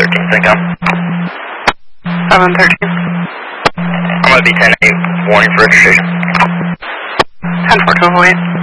13th income. 713. I'm going to be 10-8, warning for registration. 10-4 to avoid.